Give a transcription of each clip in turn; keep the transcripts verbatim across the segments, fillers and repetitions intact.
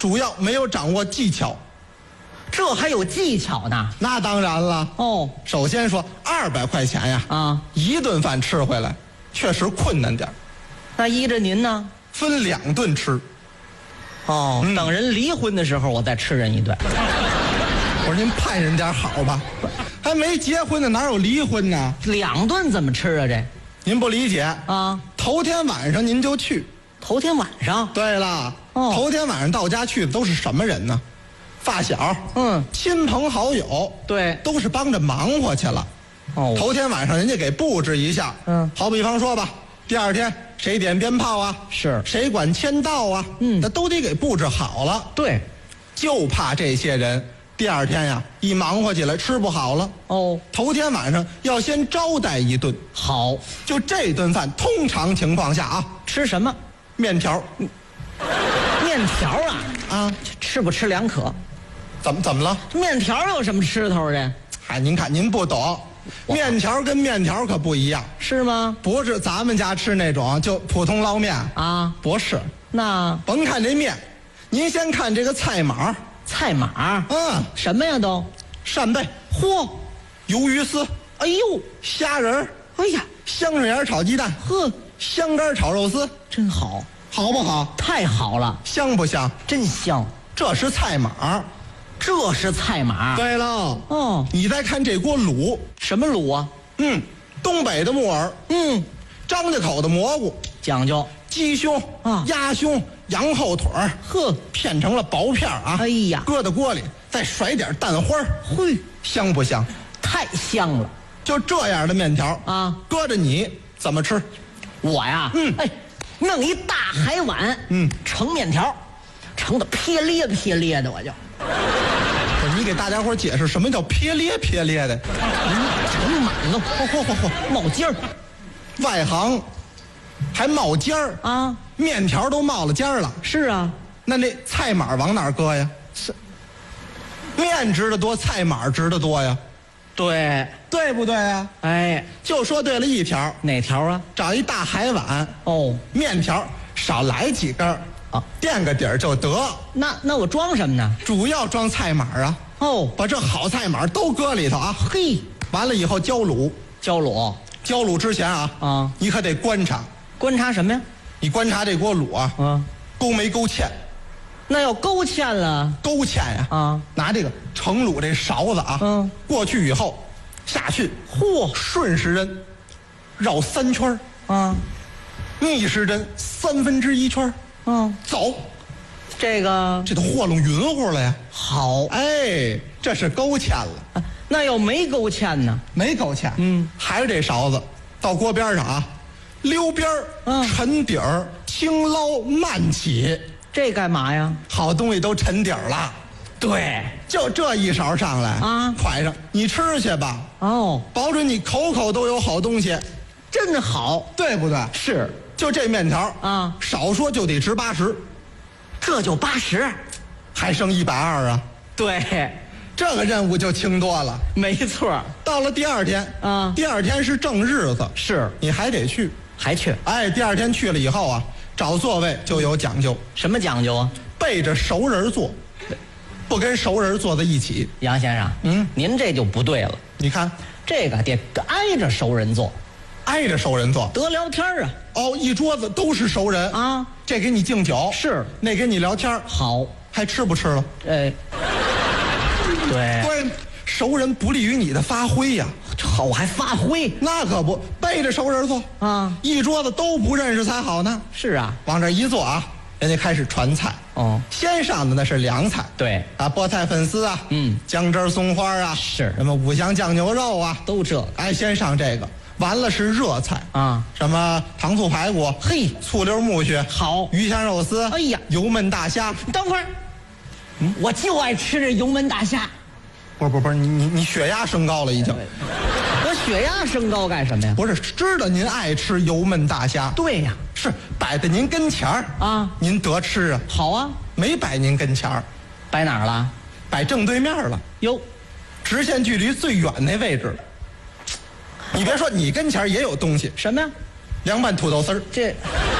主要没有掌握技巧。 这还有技巧呢？ 那当然了。 哦， 首先说二百块钱呀， 啊， 一顿饭吃回来，确实困难点。 那依着您呢？ 分两顿吃。 哦，嗯、等人离婚的时候，我再吃人一顿。 我说您盼人点好吧，还没结婚呢，哪有离婚呢？ 两顿怎么吃啊？这您不理解啊？ 头天晚上您就去。 头天晚上？ 对了， 哦， 头天晚上到家去的都是什么人呢？发小， 嗯， 亲朋好友， 对， 都是帮着忙活去了。 哦， 头天晚上人家给布置一下， 嗯， 好比方说吧，第二天谁点鞭炮啊？ 是， 谁管签到啊？ 嗯， 那都得给布置好了。 对， 就怕这些人第二天呀一忙活起来吃不好了。 哦， 头天晚上要先招待一顿。 好， 就这顿饭，通常情况下啊， 吃什么？ 面条。 面条啊？ 啊， 吃不吃两可？ 怎么怎么了？ 面条有什么吃头的？ 嗨，您看您不懂，面条跟面条可不一样。 是吗？ 不是咱们家吃那种就普通捞面啊， 不是。 那甭看这面，您先看这个菜码。 菜码？ 嗯， 什么呀都？ 扇贝， 嚯， 鱿鱼丝， 哎呦， 虾仁儿， 哎呀， 香椿叶炒鸡蛋， 呵， 香干炒肉丝， 真好， 好不好？ 太好了， 香不香？ 真香。 这是菜码。 这是菜码。 对了， 哦， 你再看这锅卤， 什么卤啊？ 嗯，东北的木耳， 嗯， 张家口的蘑菇， 讲究。 鸡胸啊， 鸭胸，羊后腿儿， 呵， 片成了薄片啊。 哎呀， 搁到锅里，再甩点蛋花， 嘿， 香不香？ 太香了。 就这样的面条啊， 搁着你怎么吃？ 我呀， 嗯， 哎，弄一大海碗， 嗯， 盛面条，盛的撇咧撇咧的，我就。 不是，你给大家伙解释什么叫撇咧撇咧的？ 盛满了，嚯嚯嚯嚯，冒尖儿。 外行还冒尖儿啊！ 面条都冒了尖儿了。 是啊， 那那菜码往哪儿搁呀？是面值得多，菜码值得多呀？ 对， 对不对呀？ 哎， 就说对了一条。 哪条啊？ 找一大海碗哦， 面条少来几根儿啊， 垫个底儿就得。 那那我装什么呢？ 主要装菜码啊。 哦， 把这好菜码都搁里头啊。 嘿， 完了以后浇卤， 浇卤， 浇卤之前啊， 啊， 你可得观察。 观察什么呀？ 你观察这锅卤啊， 啊， 勾没勾芡？ 那要勾芡了， 勾芡呀， 啊， 拿这个盛卤这勺子啊， 嗯， 过去以后下去， 嚯， 顺时针绕三圈啊， 逆时针三分之一圈嗯， 走， 这个这都和弄匀乎了呀。 好， 哎，这是勾芡了。 啊，那要没勾芡呢？ 没勾芡， 嗯， 还是这勺子到锅边上啊，溜边儿， 嗯， 沉底儿，轻捞慢起。 这干嘛呀？ 好东西都沉底儿了。 对， 就这一勺上来啊， 㧟上，你吃去吧。 哦， 保准你口口都有好东西， 真好， 对不对？ 是， 就这面条啊， 少说就得值八十， 这就八十， 还剩一百二啊。 对， 这个任务就轻多了。 没错。 到了第二天啊， 第二天是正日子， 是你还得去， 还去。 哎，第二天去了以后啊，找座位就有讲究。 什么讲究啊？ 背着熟人坐，不跟熟人坐在一起。 杨先生， 嗯， 您这就不对了。 你看， 这个得挨着熟人坐， 挨着熟人坐得聊天啊。 哦，一桌子都是熟人啊， 这给你敬酒， 是那给你聊天， 好， 还吃不吃了？ 哎，对， 对，熟人不利于你的发挥呀。 好，我还发挥， 那可不，背着熟人坐啊， 一桌子都不认识才好呢。 是啊， 往这一坐啊，人家开始传菜。 哦， 先上的那是凉菜， 对啊，菠菜粉丝啊， 嗯， 姜汁松花啊， 是什么五香酱牛肉啊， 都这个。 哎，先上这个，完了是热菜啊， 什么糖醋排骨， 嘿， 醋溜木须， 好， 鱼香肉丝， 哎呀， 油焖大虾。 等会儿，嗯，我就爱吃这油焖大虾。 不是不是不是，你你你血压升高了已经。 我血压升高干什么呀？ 不是，知道您爱吃油焖大虾。 对呀， 是摆在您跟前儿啊， 您得吃啊。 好啊， 没摆您跟前儿， 摆哪儿了？ 摆正对面了。 哟， 直线距离最远那位置了。你别说，你跟前儿也有东西， 什么呀？ 凉拌土豆丝儿。 这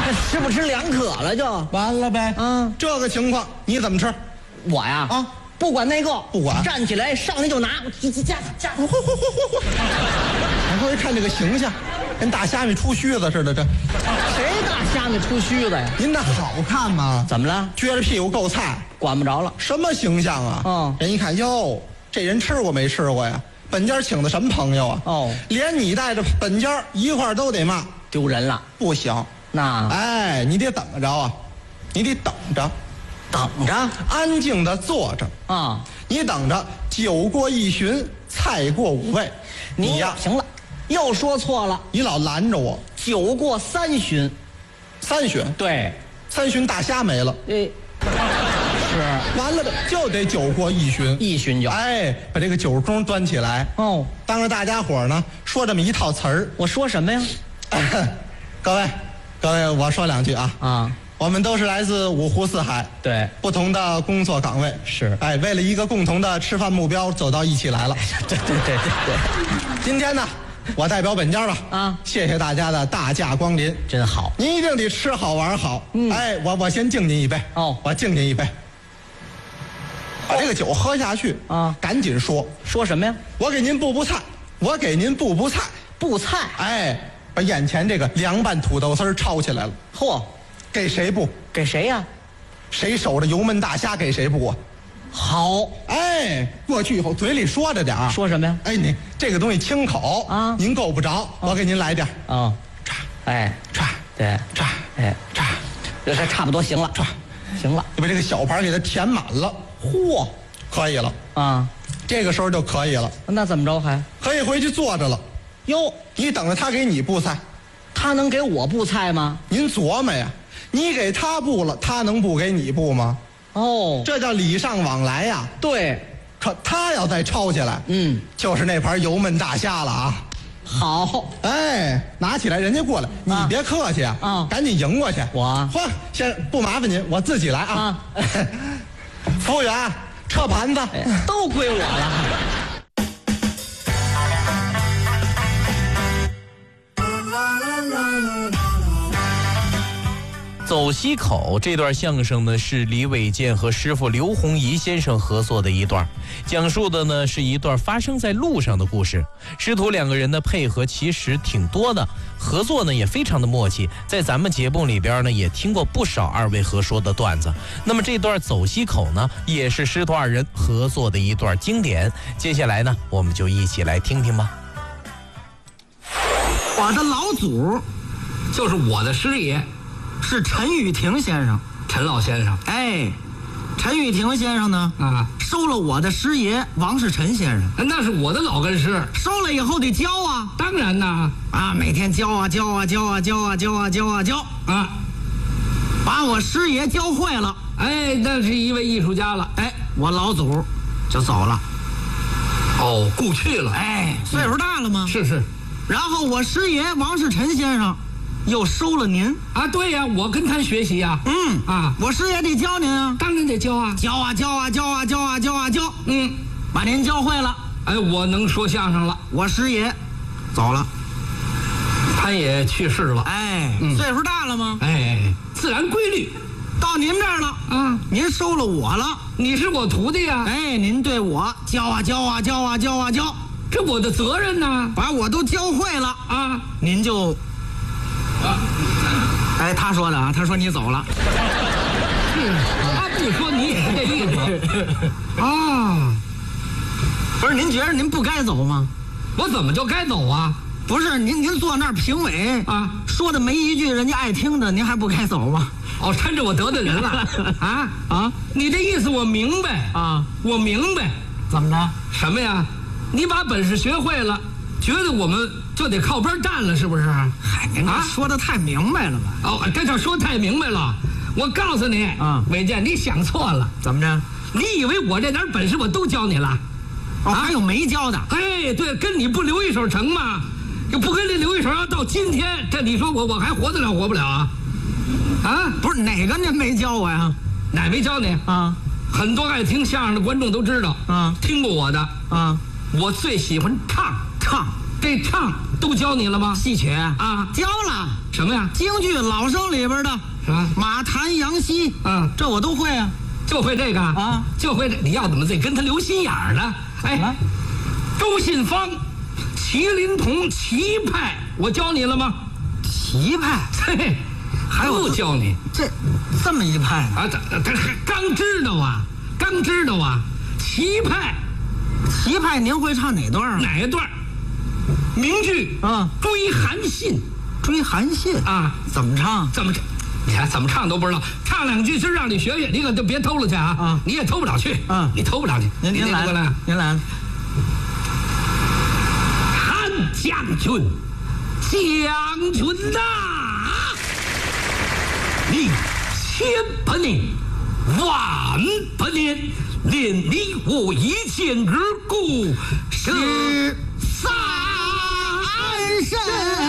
这吃不吃两可了就完了呗。 嗯， 这个情况你怎么吃？ 我呀啊， 不管那个， 不管站起来上来就拿，这这架架。 嚯嚯嚯嚯嚯！然后一看这个形象，跟大虾米出须子似的，这谁大虾米出须子呀？ 您那好看吗？ 怎么了？ 撅着屁股够菜， 管不着了。 什么形象啊？ 嗯人一看哟，这人吃过没吃过呀？本家请的什么朋友啊？ 哦， 连你带着本家一块儿都得骂， 丢人了。 不行。 那哎，你得等着啊，你得等着， 等着安静的坐着。 啊！ 你等着，酒过一巡，菜过五味。你呀， 行了，又说错了。 你老拦着我。 酒过三巡， 三巡， 对， 三巡大虾没了。 诶，是完了的，就得酒过一巡。 一巡酒。 哎，把这个酒盅端起来， 哦， 当着大家伙儿呢说这么一套词儿。 我说什么呀？ 各位，各位，我说两句啊。 啊， 我们都是来自五湖四海， 对， 不同的工作岗位， 是哎，为了一个共同的吃饭目标走到一起来了。 对对对对对， 今天呢，我代表本家吧， 啊， 谢谢大家的大驾光临， 真好。 您一定得吃好玩好。 嗯哎，我我先敬您一杯。 哦我敬您一杯，把这个酒喝下去啊赶紧说， 说什么呀？ 我给您布布菜，我给您布布菜。 布菜。 哎，把眼前这个凉拌土豆丝儿抄起来了， 嚯， 给谁布？ 给谁呀？ 谁守着油焖大虾给谁布啊？ 好。 哎，过去以后嘴里说着点儿， 说什么呀？ 哎，你这个东西清口啊您够不着，我给您来点儿。 啊， 叉哎， 叉对， 叉哎， 叉， 这这差不多行了。 叉， 行了。 你把这个小盘给它填满了， 嚯可以了。 啊， 这个时候就可以了， 那怎么着还？ 可以回去坐着了。 哟， 你等着他给你布菜， 他能给我布菜吗？ 您琢磨呀，你给他布了，他能不给你布吗？ 哦， 这叫礼尚往来呀。 对， 可他要再抄起来， 嗯， 就是那盘油焖大虾了啊！ 好， 哎，拿起来，人家过来，你啊别客气啊， 啊赶紧迎过去。 我嚯，先不麻烦您，我自己来啊。 啊服务员，撤盘子。 哎都归我了。 走西口这段相声呢，是李伟健和师傅刘洪仪先生合作的一段，讲述的呢是一段发生在路上的故事。师徒两个人的配合其实挺多的，合作呢也非常的默契。在咱们节目里边呢，也听过不少二位合说的段子。那么这段走西口呢，也是师徒二人合作的一段经典。接下来呢，我们就一起来听听吧。 我的老祖就是我的师爷是陈玉婷先生。 陈老先生哎，陈玉婷先生呢， 啊， 收了我的师爷王世臣先生， 那是我的老根师， 收了以后得教啊当然呐， 啊，每天教啊教啊教啊教啊教啊教啊教， 啊， 把我师爷教会了。 哎，那是一位艺术家了， 哎，我老祖就走了。 哦，故去了， 哎，岁数大了吗？ 是是， 然后我师爷王世臣先生又收了您。 啊，对呀，我跟他学习呀， 嗯啊， 我师爷得教您啊， 当然得教啊， 教啊教啊教啊教啊教啊教， 嗯， 把您教会了。 哎，我能说相声了， 我师爷走了。 他也去世了， 哎， 嗯岁数大了吗？ 哎，自然规律到您这儿了啊， 您收了我了。 你是我徒弟呀， 哎，您对我教啊教啊教啊教啊教， 这我的责任呐， 把我都教会了， 啊， 您就，哎，他说的啊，他说你走了。 他不说你也是这意思啊， 不是，您觉得您不该走吗？ 我怎么就该走啊？ 不是，您您坐那儿评委啊， 说的没一句人家爱听的，您还不该走吗？ 哦，趁着我得罪人了啊啊！ 你这意思我明白啊， 我明白， 怎么着？ 什么呀？你把本事学会了，觉得我们就得靠边站了，是不是？ 嗨，您这啊说的太明白了吧？ 哦，这就说太明白了。我告诉你啊， 伟健，你想错了。 怎么着？ 你以为我这点本事我都教你了？ 哦，还有没教的？ 哎，对，跟你不留一手成吗？就不跟你留一手，要到今天，这你说我我还活得了活不了啊？啊， 不是哪个您没教我呀？ 哪没教你？ 啊很多爱听相声的观众都知道， 啊听过我的啊， 我最喜欢唱唱这唱都教你了吗？ 戏曲啊教了。 什么呀？ 京剧老生里边的什么？ 马谭杨希， 嗯， 这我都会啊。 就会这个啊， 就会这。你要怎么得跟他留心眼儿呢？哎，周信芳、麒麟童、齐派，我教你了吗？ 齐派， 嘿，还不教你？ 这这么一派呢？ 啊，他他刚知道啊，刚知道啊。齐派， 齐派，您会唱哪段啊？ 哪一段？名剧啊， 追韩信。 追韩信啊， 怎么唱？ 怎么唱？你看怎么唱都不知道，唱两句就让你学学，你可就别偷了去啊！ 啊， 你也偷不了去， 啊， 你偷不了去。 您您来来， 您来。 韩将军，将军呐，你千百年，万百年，连你我一见而故，是三生。